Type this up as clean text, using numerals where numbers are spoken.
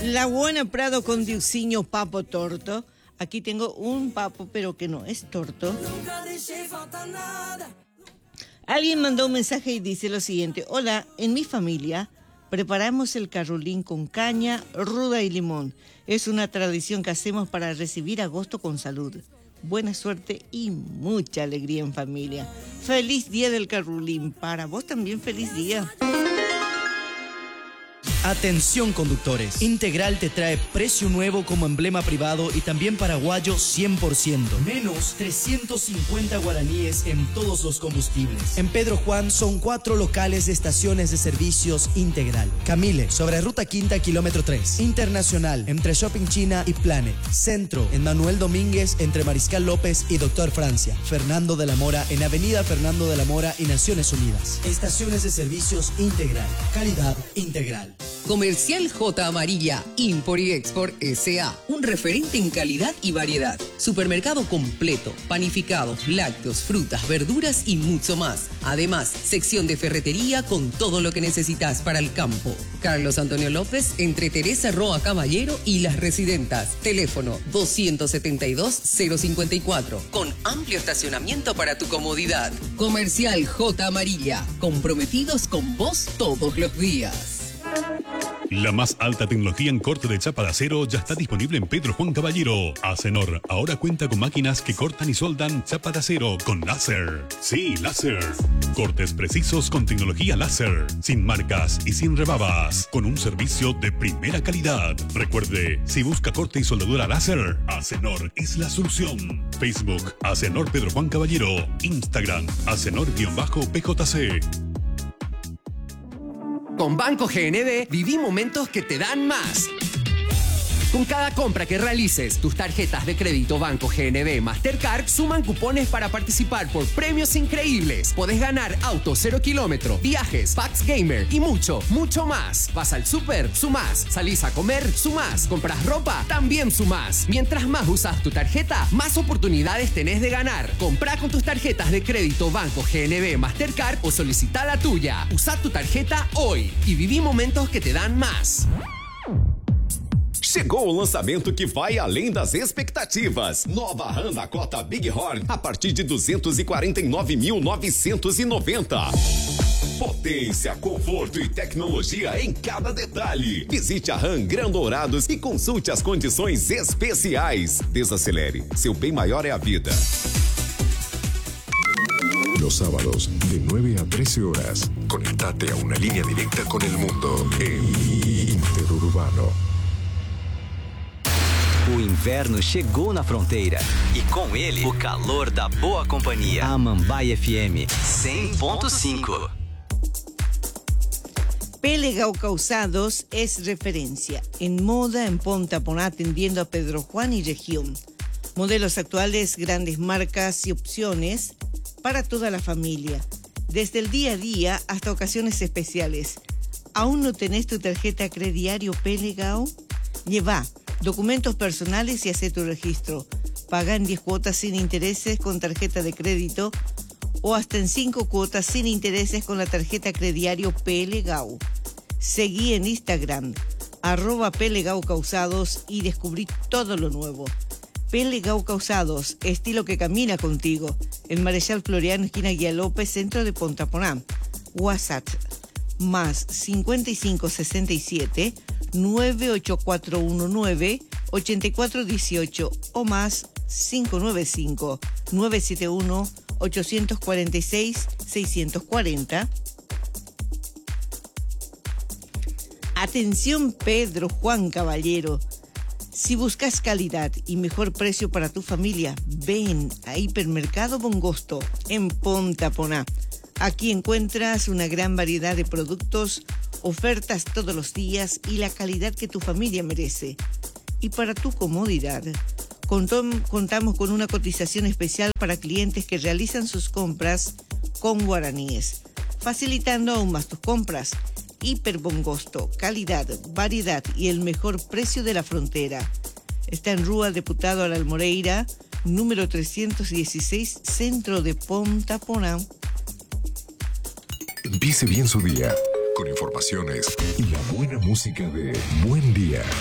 La buena Prado con Diusinho Papo Torto. Aquí tengo un papo, pero que no es torto. Alguien mandó un mensaje y dice lo siguiente. Hola, en mi familia preparamos el carrulín con caña, ruda y limón. Es una tradición que hacemos para recibir agosto con salud. Buena suerte y mucha alegría en familia. Feliz día del carrulín. Para vos también feliz día. Atención conductores, Integral te trae precio nuevo como emblema privado y también paraguayo 100%. Menos 350 guaraníes en todos los combustibles. En Pedro Juan son 4 locales de estaciones de servicios Integral. Camile, sobre Ruta Quinta, kilómetro 3. Internacional, entre Shopping China y Planet. Centro, en Manuel Domínguez, entre Mariscal López y Doctor Francia. Fernando de la Mora, en Avenida Fernando de la Mora y Naciones Unidas. Estaciones de servicios Integral. Calidad integral. Comercial J Amarilla, Import y Export S.A. Un referente en calidad y variedad. Supermercado completo, panificados, lácteos, frutas, verduras y mucho más. Además, sección de ferretería con todo lo que necesitas para el campo. Carlos Antonio López, entre Teresa Roa Caballero y Las Residentas. Teléfono 272-054. Con amplio estacionamiento para tu comodidad. Comercial J Amarilla. Comprometidos con vos todos los días. La más alta tecnología en corte de chapa de acero ya está disponible en Pedro Juan Caballero. Acenor ahora cuenta con máquinas que cortan y soldan chapa de acero con láser. Sí, láser. Cortes precisos con tecnología láser, sin marcas y sin rebabas, con un servicio de primera calidad. Recuerde, si busca corte y soldadura láser, Acenor es la solución. Facebook, Acenor Pedro Juan Caballero. Instagram, Acenor-PJC. Con Banco GNB viví momentos que te dan más. Con cada compra que realices, tus tarjetas de crédito Banco GNB Mastercard suman cupones para participar por premios increíbles. Podés ganar auto 0 kilómetro, viajes, packs gamer y mucho, mucho más. Vas al súper, sumás. Salís a comer, sumás. Compras ropa, también sumás. Mientras más usas tu tarjeta, más oportunidades tenés de ganar. Comprá con tus tarjetas de crédito Banco GNB Mastercard o solicita la tuya. Usá tu tarjeta hoy y viví momentos que te dan más. Chegou o lançamento que vai além das expectativas. Nova RAM Dakota Bighorn a partir de 249.990. Potência, conforto e tecnologia em cada detalhe. Visite a RAM Gran Dourados e consulte as condições especiais. Desacelere, seu bem maior é a vida. Los sábados, de 9 a 13 horas, conectate a una línea directa con el mundo en Interurbano. O inverno chegou na fronteira e com ele o calor da boa companhia. Amambai FM 100.5. Pelegao Calzados es referencia en moda en Pontaponá, atendiendo a Pedro Juan y región. Modelos actuales, grandes marcas y opciones para toda la familia, desde el día a día hasta ocasiones especiales. ¿Aún no tenés tu tarjeta Crediario Pelegao? Lleva documentos personales y hace tu registro. Paga en 10 cuotas sin intereses con tarjeta de crédito o hasta en 5 cuotas sin intereses con la tarjeta Crediario Pelegao. Seguí en Instagram, @Pelegao Calzados y descubrí todo lo nuevo. Pelegao Calzados, estilo que camina contigo. En Marechal Floriano, esquina Guía López, centro de Pontaponá. WhatsApp, más 5567 98419 8418 o más 595 971 846 640. Atención Pedro Juan Caballero. Si buscas calidad y mejor precio para tu familia, ven a Hipermercado Bongosto en Pontaponá. Aquí encuentras una gran variedad de productos, ofertas todos los días y la calidad que tu familia merece. Y para tu comodidad, contamos con una cotización especial para clientes que realizan sus compras con guaraníes, facilitando aún más tus compras. Hiperbongosto, calidad, variedad y el mejor precio de la frontera. Está en Rúa Deputado Aral Moreira, número 316, centro de Pontaponá. Empiece bien su día con informaciones y la buena música de Buen Día.